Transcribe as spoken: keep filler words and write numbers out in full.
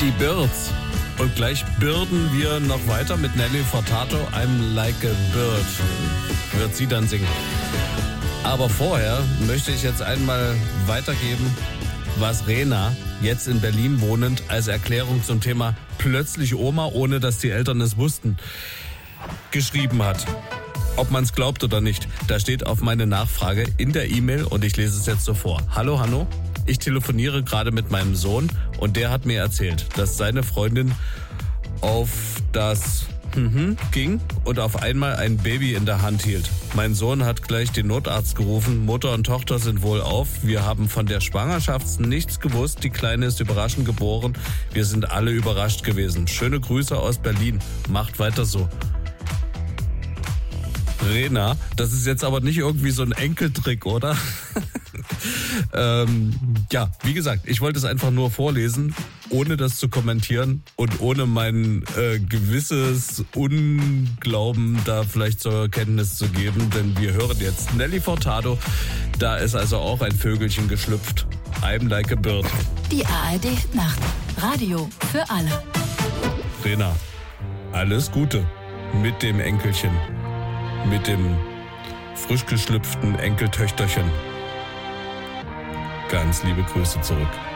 Die Birds. Und gleich birden wir noch weiter mit Nelly Furtado, I'm Like a Bird. Wird sie dann singen. Aber vorher möchte ich jetzt einmal weitergeben, was Rena, jetzt in Berlin wohnend, als Erklärung zum Thema plötzlich Oma, ohne dass die Eltern es wussten, geschrieben hat. Ob man es glaubt oder nicht, da steht auf meine Nachfrage in der E-Mail und ich lese es jetzt so vor. Hallo Hanno, ich telefoniere gerade mit meinem Sohn und der hat mir erzählt, dass seine Freundin auf das mhm ging und auf einmal ein Baby in der Hand hielt. Mein Sohn hat gleich den Notarzt gerufen, Mutter und Tochter sind wohl auf. Wir haben von der Schwangerschaft nichts gewusst, die Kleine ist überraschend geboren. Wir sind alle überrascht gewesen. Schöne Grüße aus Berlin, macht weiter so. Rena, das ist jetzt aber nicht irgendwie so ein Enkeltrick, oder? ähm, ja, wie gesagt, ich wollte es einfach nur vorlesen, ohne das zu kommentieren und ohne mein äh, gewisses Unglauben da vielleicht zur Kenntnis zu geben, denn wir hören jetzt Nelly Furtado, da ist also auch ein Vögelchen geschlüpft. I'm Like a Bird. Die A R D Nacht. Radio für alle. Rena, alles Gute mit dem Enkelchen. Mit dem frisch geschlüpften Enkeltöchterchen. Ganz liebe Grüße zurück.